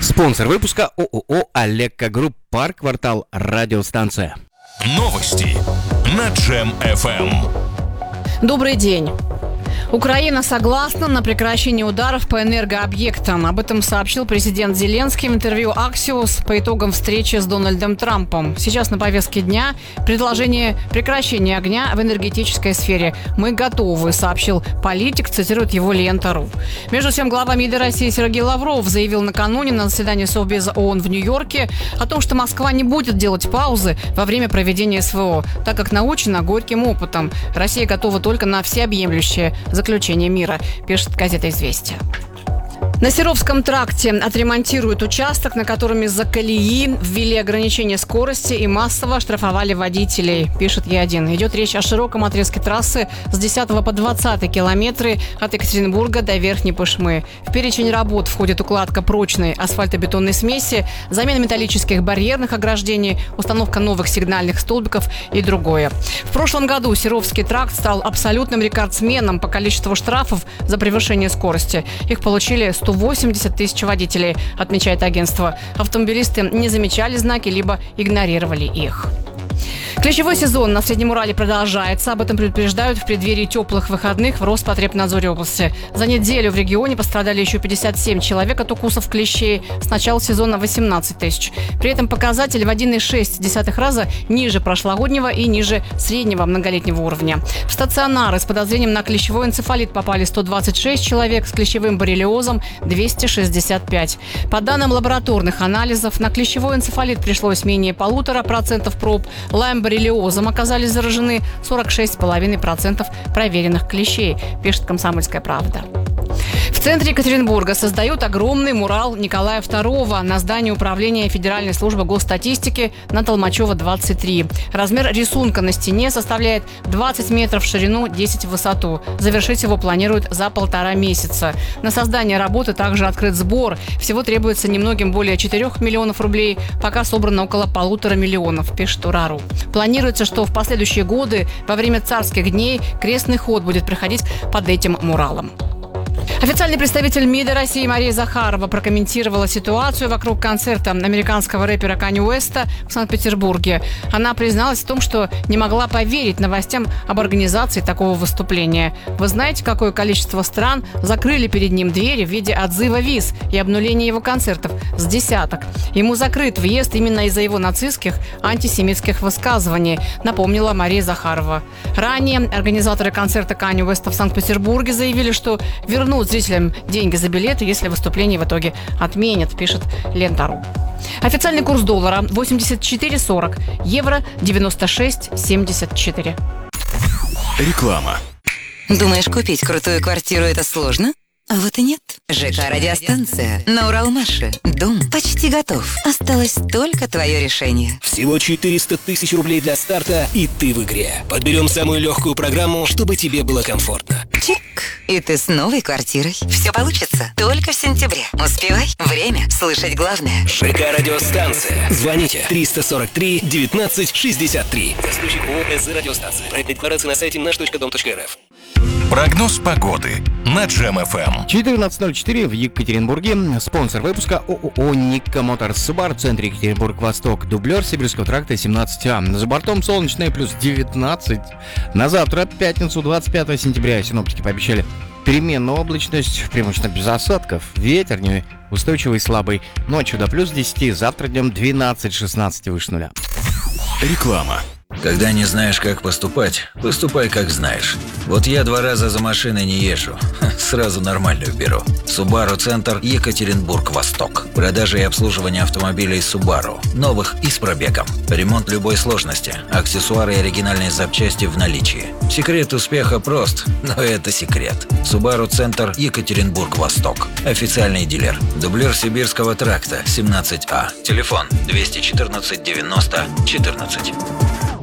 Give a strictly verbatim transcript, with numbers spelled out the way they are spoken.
Спонсор выпуска ООО «Алекко Групп», парк, квартал, радиостанция. Новости на Джем эф эм. Добрый день. Украина согласна на прекращение ударов по энергообъектам. Об этом сообщил президент Зеленский в интервью Axios по итогам встречи с Дональдом Трампом. Сейчас на повестке дня предложение прекращения огня в энергетической сфере. «Мы готовы», сообщил политик, цитирует его Лента.ру. Между тем, глава МИДа России Сергей Лавров заявил накануне на заседании Совбеза ООН в Нью-Йорке о том, что Москва не будет делать паузы во время проведения СВО, так как научена горьким опытом. Россия готова только на всеобъемлющее заключение мира, пишет газета «Известия». На Серовском тракте отремонтируют участок, на котором из-за колеи ввели ограничение скорости и массово штрафовали водителей, пишет Е один. Идет речь о широком отрезке трассы с десятого по двадцатый километры от Екатеринбурга до Верхней Пышмы. В перечень работ входит укладка прочной асфальтобетонной смеси, замена металлических барьерных ограждений, установка новых сигнальных столбиков и другое. В прошлом году Серовский тракт стал абсолютным рекордсменом по количеству штрафов за превышение скорости. Их получили сто восемьдесят тысяч водителей, отмечает агентство. Автомобилисты не замечали знаки, либо игнорировали их. Клещевой сезон на Среднем Урале продолжается. Об этом предупреждают в преддверии теплых выходных в Роспотребнадзоре области. За неделю в регионе пострадали еще пятьдесят семь человек от укусов клещей. С начала сезона восемнадцать тысяч. При этом показатель в один целых шесть десятых раза ниже прошлогоднего и ниже среднего многолетнего уровня. В стационары с подозрением на клещевой энцефалит попали сто двадцать шесть человек, с клещевым боррелиозом двести шестьдесят пять. По данным лабораторных анализов, на клещевой энцефалит пришлось менее полутора процентов проб. Лайм-боррелиозом оказались заражены сорок шесть целых пять десятых процента проверенных клещей, пишет «Комсомольская правда». В центре Екатеринбурга создают огромный мурал Николая второго на здании управления Федеральной службы госстатистики на Толмачева, двадцать три. Размер рисунка на стене составляет двадцать метров в ширину, десять в высоту. Завершить его планируют за полтора месяца. На создание работы также открыт сбор. Всего требуется немногим более четырех миллионов рублей, пока собрано около полутора миллионов, пишет Ура.ру. Планируется, что в последующие годы во время царских дней крестный ход будет проходить под этим муралом. Официальный представитель МИДа России Мария Захарова прокомментировала ситуацию вокруг концерта американского рэпера Канье Уэста в Санкт-Петербурге. Она призналась в том, что не могла поверить новостям об организации такого выступления. Вы знаете, какое количество стран закрыли перед ним двери в виде отзыва виз и обнуления его концертов? С десяток. Ему закрыт въезд именно из-за его нацистских антисемитских высказываний, напомнила Мария Захарова. Ранее организаторы концерта Канье Уэста в Санкт-Петербурге заявили, что вернут зрителям деньги за билеты, если выступление в итоге отменят, пишет Лента.ру. Официальный курс доллара восемьдесят четыре сорок, евро девяносто шесть семьдесят четыре. Реклама. Думаешь, купить крутую квартиру – это сложно? А вот и нет. ЖК «Радиостанция» на Уралмаше. Дом почти готов. Осталось только твое решение. Всего четыреста тысяч рублей для старта, и ты в игре. Подберем самую легкую программу, чтобы тебе было комфортно. Чик. И ты с новой квартирой. Все получится только в сентябре. Успевай. Время слышать главное. ЖК «Радиостанция». Звоните триста сорок три девятнадцать шестьдесят три. Застройщик ООО «СЗ Радиостанция». Проект декларации на сайте наш точка дом точка эр эф. Прогноз погоды на Джем эф эм. четырнадцать ноль четыре в Екатеринбурге. Спонсор выпуска ООО «Никко Моторс Субар». В центре Екатеринбург-Восток. Дублер Сибирского тракта семнадцать А. За бортом солнечное плюс девятнадцать. На завтра, пятницу, двадцать пятого сентября, синоптики пообещали переменную облачность, преимущественно без осадков. Ветер не устойчивый и слабый. Ночью до плюс десять, завтра днем двенадцать-шестнадцать выше нуля. Реклама. Когда не знаешь, как поступать, поступай, как знаешь. Вот я два раза за машиной не езжу. Сразу нормальную беру. Subaru Центр, Екатеринбург-Восток. Продажа и обслуживание автомобилей Subaru. Новых и с пробегом. Ремонт любой сложности. Аксессуары и оригинальные запчасти в наличии. Секрет успеха прост, но это секрет. Subaru Центр, Екатеринбург-Восток. Официальный дилер. Дублер Сибирского тракта, семнадцать А. Телефон двести четырнадцать девяносто четырнадцать.